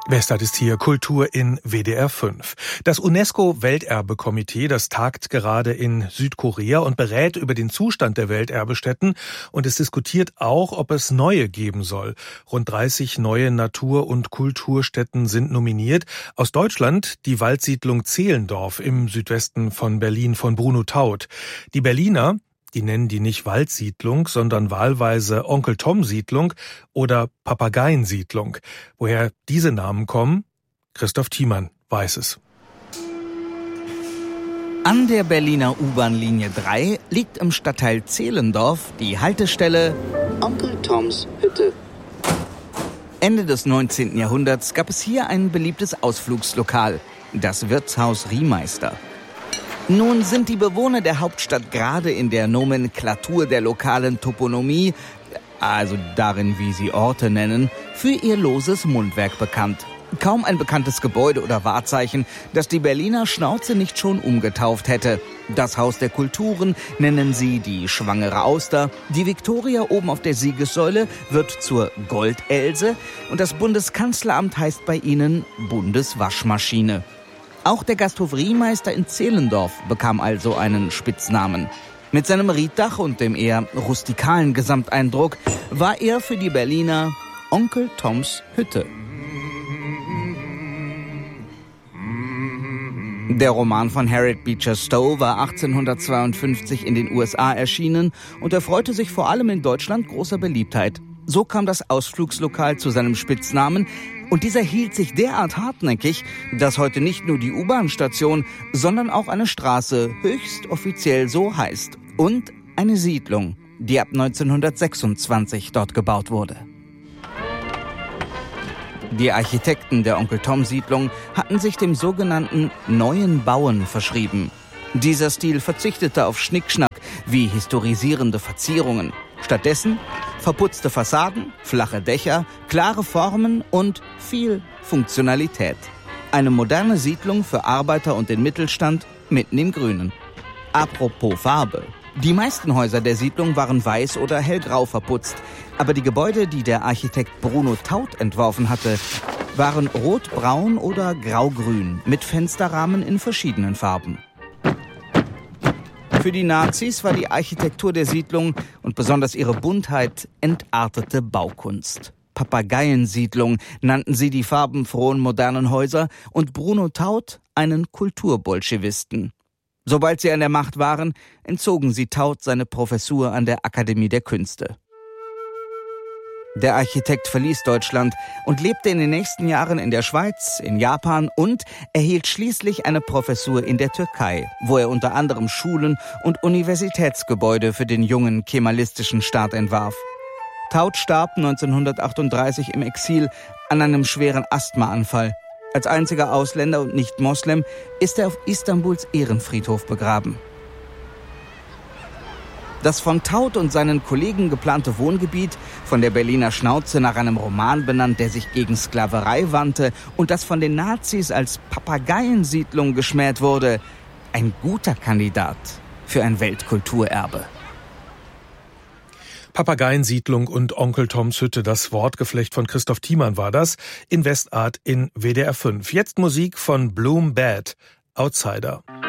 Westart ist hier Kultur in WDR 5. Das UNESCO-Welterbekomitee, das tagt gerade in Südkorea und berät über den Zustand der Welterbestätten. Und es diskutiert auch, ob es neue geben soll. Rund 30 neue Natur- und Kulturstätten sind nominiert. Aus Deutschland die Waldsiedlung Zehlendorf im Südwesten von Berlin von Bruno Taut. Die Berliner, die nennen die nicht Waldsiedlung, sondern wahlweise Onkel-Tom-Siedlung oder Papageiensiedlung. Woher diese Namen kommen? Christoph Thiemann weiß es. An der Berliner U-Bahn-Linie 3 liegt im Stadtteil Zehlendorf die Haltestelle Onkel Toms Hütte. Ende des 19. Jahrhunderts gab es hier ein beliebtes Ausflugslokal, das Wirtshaus Riemeister. Nun sind die Bewohner der Hauptstadt gerade in der Nomenklatur der lokalen Toponomie, also darin, wie sie Orte nennen, für ihr loses Mundwerk bekannt. Kaum ein bekanntes Gebäude oder Wahrzeichen, das die Berliner Schnauze nicht schon umgetauft hätte. Das Haus der Kulturen nennen sie die Schwangere Auster, die Viktoria oben auf der Siegessäule wird zur Goldelse und das Bundeskanzleramt heißt bei ihnen Bundeswaschmaschine. Auch der Gasthof Riemeister in Zehlendorf bekam also einen Spitznamen. Mit seinem Rieddach und dem eher rustikalen Gesamteindruck war er für die Berliner Onkel Toms Hütte. Der Roman von Harriet Beecher Stowe war 1852 in den USA erschienen und erfreute sich vor allem in Deutschland großer Beliebtheit. So kam das Ausflugslokal zu seinem Spitznamen und dieser hielt sich derart hartnäckig, dass heute nicht nur die U-Bahn-Station, sondern auch eine Straße höchst offiziell so heißt und eine Siedlung, die ab 1926 dort gebaut wurde. Die Architekten der Onkel-Tom-Siedlung hatten sich dem sogenannten Neuen Bauen verschrieben. Dieser Stil verzichtete auf Schnickschnack wie historisierende Verzierungen. Stattdessen verputzte Fassaden, flache Dächer, klare Formen und viel Funktionalität. Eine moderne Siedlung für Arbeiter und den Mittelstand mitten im Grünen. Apropos Farbe. Die meisten Häuser der Siedlung waren weiß oder hellgrau verputzt. Aber die Gebäude, die der Architekt Bruno Taut entworfen hatte, waren rotbraun oder graugrün mit Fensterrahmen in verschiedenen Farben. Für die Nazis war die Architektur der Siedlung und besonders ihre Buntheit entartete Baukunst. Papageiensiedlung nannten sie die farbenfrohen modernen Häuser und Bruno Taut einen Kulturbolschewisten. Sobald sie an der Macht waren, entzogen sie Taut seine Professur an der Akademie der Künste. Der Architekt verließ Deutschland und lebte in den nächsten Jahren in der Schweiz, in Japan und erhielt schließlich eine Professur in der Türkei, wo er unter anderem Schulen und Universitätsgebäude für den jungen kemalistischen Staat entwarf. Taut starb 1938 im Exil an einem schweren Asthmaanfall. Als einziger Ausländer und Nicht-Moslem ist er auf Istanbuls Ehrenfriedhof begraben. Das von Taut und seinen Kollegen geplante Wohngebiet, von der Berliner Schnauze nach einem Roman benannt, der sich gegen Sklaverei wandte und das von den Nazis als Papageiensiedlung geschmäht wurde, ein guter Kandidat für ein Weltkulturerbe. Papageiensiedlung und Onkel Toms Hütte, das Wortgeflecht von Christoph Thiemann war das, in Westart in WDR 5. Jetzt Musik von Bloom Bad, Outsider.